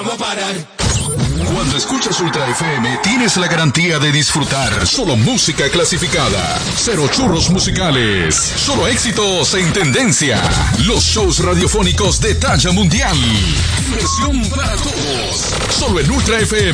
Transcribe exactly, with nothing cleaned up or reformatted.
Vamos a parar. Cuando escuchas Ultra F M, tienes la garantía de disfrutar solo música clasificada. Cero churros musicales. Solo éxitos en tendencia. Los shows radiofónicos de talla mundial. Diversión para todos. Solo en Ultra F M.